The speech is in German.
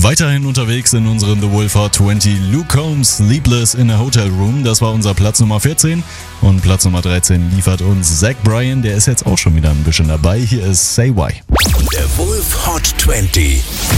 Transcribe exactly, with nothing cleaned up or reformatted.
Weiterhin unterwegs in unserem The Wolf Hot zwanzig, Luke Combs, Sleepless in a Hotel Room. Das war unser Platz Nummer vierzehn. Und Platz Nummer dreizehn liefert uns Zach Bryan. Der ist jetzt auch schon wieder ein bisschen dabei. Hier ist Say Why. Der Wolf Hot zwanzig.